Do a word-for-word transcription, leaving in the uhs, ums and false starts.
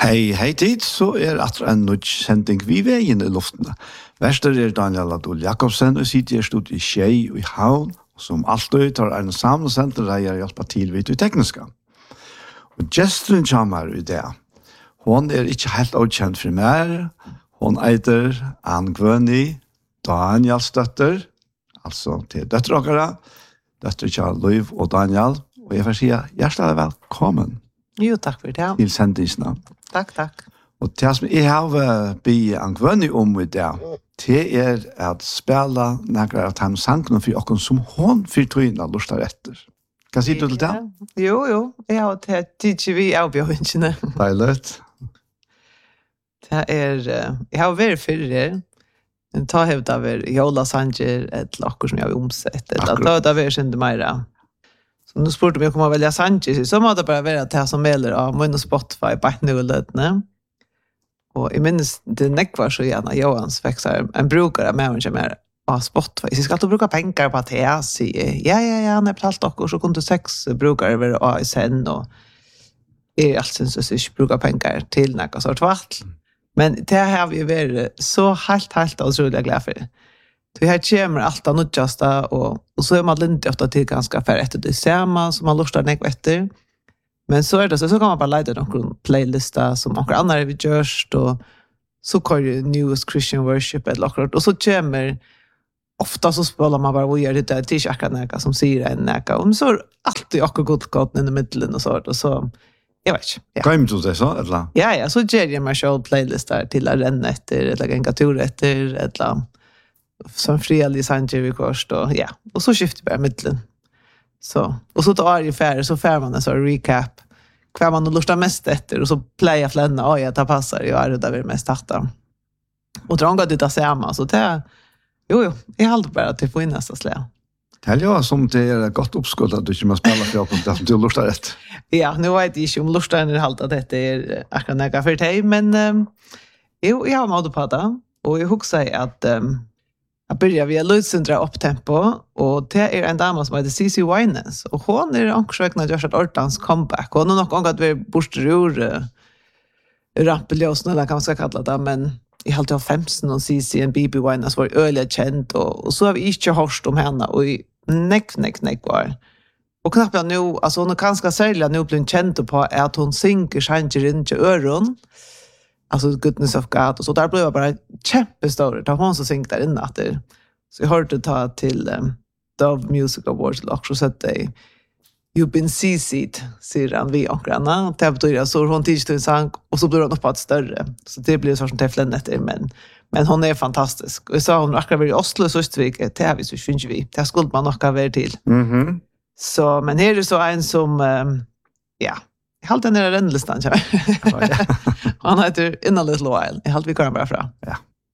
Hei, hei tid, så er at en nødt sending vi veien i luftene. Verster er Daniel Adol Jakobsen, og sitter jeg stod i Skjei og i Havn, og som alltid tar en samlesenter der jeg hjelper til vidt i tekniska. Og gesten kommer i det. Hon er ikke helt avkjent for meg. Hon eiter Ann Gvøni, Daniels døtter, altså til døtteråkere, døtter Kjell Løyv og Daniel, og jeg får si hjertelig velkommen. Jo, takk for det. Til sendingsene. Takk, takk. Og til som jeg har blitt angvønnig om i det, til er at spille noen av de sangene for dere som hun for tøyene har lyst til etter. Hva sier du til det? Jo, jo. Jeg har tatt tidlig vi avbjørnene. Deilig. Det er, jeg har vært før her. Ta hevd av Jola Sanger, et lakker som jeg har omsett. Da har det vært kjent mer. Så nu spurte om jeg kommer välja Sanchez, så må det bara vara att jag som melder av min Spotify på nu lödne. Och I minns det nekvar så gärna Johans fixar en brukare med mig mer av Spotify. Så ska du bruka pengar på att jag säger ja ja ja, han har betalt och så kunde sex brukare vara A S N och är allt syns så inte bruka pengar till något sort vart. Men det har vi varit så helt helt otroligt glada för. Vi har kommer allt annat just och och så är man lite ofta till ganska för efter det samma som man lustar nek efter. Men så är det så så kan man bara lägga någon playlista som några andra vi görs och så kör ju Newest Christian Worship eller något och så kommer ofta så spelar man bara vad gör det där till akkurat näka som säger en näka om så alltid och gott gott i mitten och så och så jag vet inte. Kan du det så eller? Ja ja, så ger jag mig själv playlistar till att renna efter eller en tur efter eller som frivillig Sanger vi kost och ja och så skiftar bara mitten så och så tar ju färre så fär man en så recap kvar man lustar mest efter och så playa flänna oj att det passar ju är det där vi mest starta och drar det där samma så det jo jo jag håller bara till få in nästa slä. Det är ju som det är gott uppskott att du inte måste spela för att det som du lustar rätt. Ja, nu vet jag inte om lustar är halt att det är akkurat några för dig men um, jo jag har mod på det och jag huxar att um, jag börjar via Lutsindra upptempo och det är en dam som heter C C Winans och hon är anksjökna att göra ett ortans comeback och hon har nog gått vi borstrur rappeljösna eller kan man ska kalla det men i halt av femton och C C och B B Winans var öliga känd och, och så har vi inte hört om henne och i neck neck neck var och knappt jag nu alltså hon är ganska särskilt nu blir känd på att hon synker skänger in till öron. Alltså goodness of God och så där blev jag bara jättestor. Det var hon som synkte där inne efter. Så jag hörde ta till um, Dove Music Awards och så sett dig You've been C C'd säger han vi och granna. Det betyder så hon tidigt en sang och så blir hon upp på ett större. Så det blir så som teflen efter men men hon är fantastisk. Och jag sa hon akkurat var i Oslo så Österrike. Det har vi så syns vi. Det skulle man nog ha varit till. Mhm. Mm så men här är det så en som um, ja jag håller den där rennlistan så. Han heter In a Little While. Jag håller vi kan bara fra. Ja.